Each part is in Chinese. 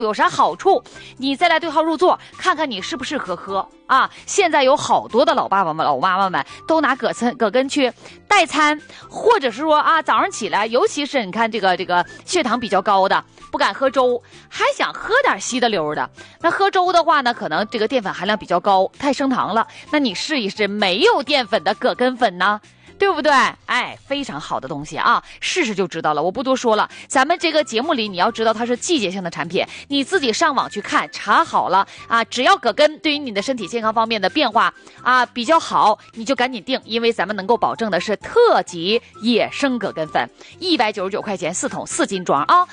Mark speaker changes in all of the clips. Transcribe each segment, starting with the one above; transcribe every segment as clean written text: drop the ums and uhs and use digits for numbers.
Speaker 1: 有啥好处，你再来对号入座，看看你适不适合喝啊。现在有好多的老爸爸们、老妈妈们都拿葛根去代餐，或者是说啊，早上起来，尤其是你看这个血糖比较高的，不敢喝粥，还想喝点稀的溜的。那喝粥的话呢，可能这个淀粉含量比较高，太升糖了。那你试一试没有淀粉的葛根粉呢？对不对？哎，非常好的东西啊，试试就知道了。我不多说了，咱们这个节目里你要知道它是季节性的产品，你自己上网去看查好了啊。只要葛根对于你的身体健康方面的变化啊比较好，你就赶紧订，因为咱们能够保证的是特级野生葛根粉，199块钱4桶4斤装啊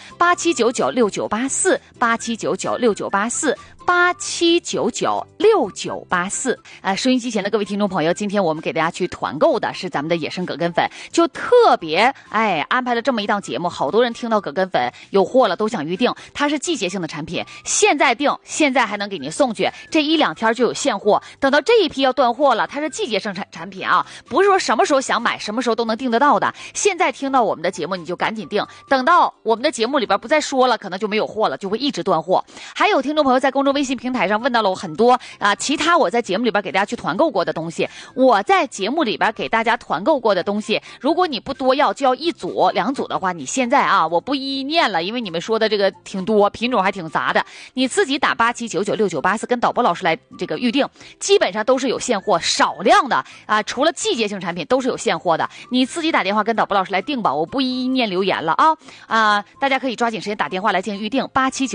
Speaker 1: ，87996984，87996984，87996984。收音机前的各位听众朋友，今天我们给大家去团购的是咱们的野生葛根粉，就特别安排了这么一档节目，好多人听到葛根粉有货了都想预定，它是季节性的产品，现在订现在还能给您送去，这1-2天就有现货，等到这一批要断货了，它是季节性产品啊，不是说什么时候想买什么时候都能订得到的。现在听到我们的节目你就赶紧订，等到我们的节目里边不再说了，可能就没有货了，就会一直断货。还有听众朋友在公众微信平台上问到了我很多其他我在节目里边给大家去团购过的东西，我在节目里边给大家团购过的东西，如果你不多要，就要1组2组的话，你现在我不一一念了，因为你们说的这个挺多，品种还挺杂的，你自己打87996984跟导播老师来这个预定，基本上都是有现货，少量的除了季节性产品都是有现货的，你自己打电话跟导播老师来订吧，我不一一念留言了大家可以抓紧时间打电话来进行预定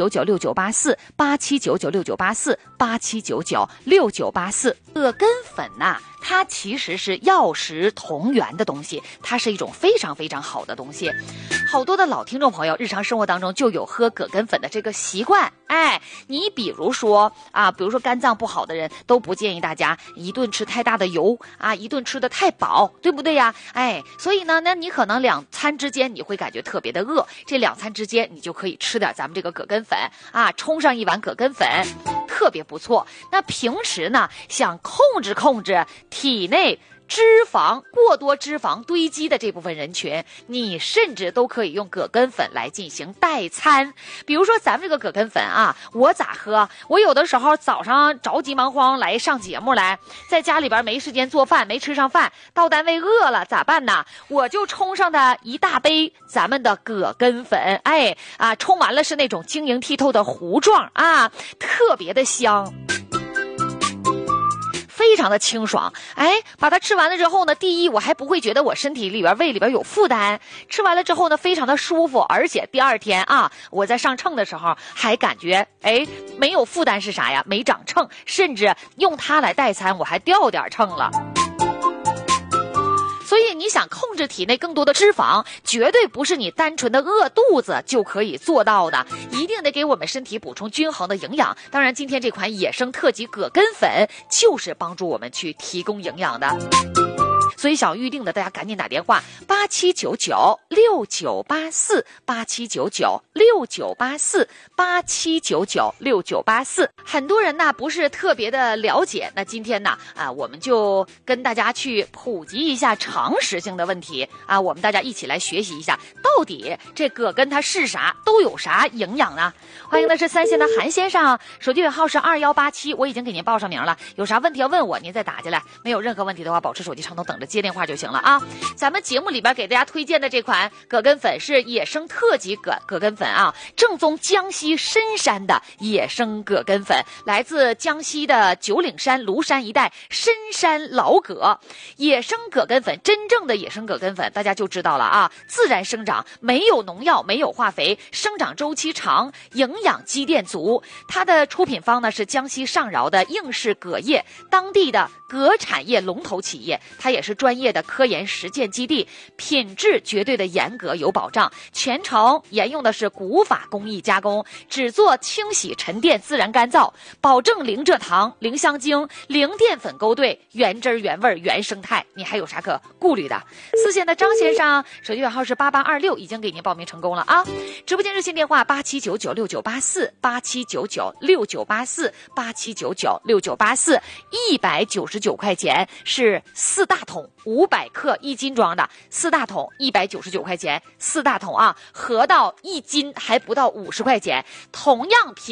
Speaker 1: ，87996984，87996984，87996984。葛根粉它其实是药食同源的东西，它是一种非常非常好的东西。好多的老听众朋友日常生活当中就有喝葛根粉的这个习惯，你比如说肝脏不好的人都不建议大家一顿吃太大的油一顿吃的太饱，对不对呀？所以呢，那你可能2餐之间你会感觉特别的饿，这2餐之间你就可以吃点咱们这个葛根粉冲上一碗葛根粉，特别不错。那平时呢，想控制体内过多脂肪堆积的这部分人群，你甚至都可以用葛根粉来进行代餐。比如说咱们这个葛根粉我咋喝？我有的时候早上着急忙慌来上节目来，在家里边没时间做饭，没吃上饭，到单位饿了咋办呢？我就冲上的1大杯咱们的葛根粉，冲完了是那种晶莹剔透的糊状特别的香，非常的清爽。把它吃完了之后呢，第一我还不会觉得我身体里边胃里边有负担，吃完了之后呢非常的舒服，而且第2天我在上秤的时候还感觉没有负担是啥呀？没长秤，甚至用它来代餐我还掉点秤了。所以你想控制体内更多的脂肪，绝对不是你单纯的饿肚子就可以做到的，一定得给我们身体补充均衡的营养。当然今天这款野生特级葛根粉就是帮助我们去提供营养的。所以想预定的大家赶紧打电话87996984，87996984，87996984。很多人不是特别的了解，那今天我们就跟大家去普及一下常识性的问题我们大家一起来学习一下，到底这葛根它是啥，都有啥营养呢？欢迎的是3线的韩先生，手机尾号是2187，我已经给您报上名了，有啥问题要问我，您再打进来，没有任何问题的话保持手机畅通，等着接电话就行了咱们节目里边给大家推荐的这款葛根粉是野生特级葛根粉正宗江西深山的野生葛根粉，来自江西的九岭山庐山一带深山老葛。野生葛根粉，真正的野生葛根粉大家就知道了自然生长，没有农药，没有化肥，生长周期长，营养积淀足。它的出品方呢是江西上饶的应氏葛业，当地的葛产业龙头企业，它也是专业的科研实践基地，品质绝对的严格有保障，全程沿用的是古法工艺加工，只做清洗沉淀自然干燥，保证零蔗糖零香精零淀粉勾兑，原汁原味原生态，你还有啥可顾虑的？4线的张先生，手机尾号是8826，已经给您报名成功了直播间热线电话87996984，87996984，87996984，199块钱是4大桶 500克1斤装的，4大桶199块钱，4大桶啊，合到1斤还不到50块钱，同样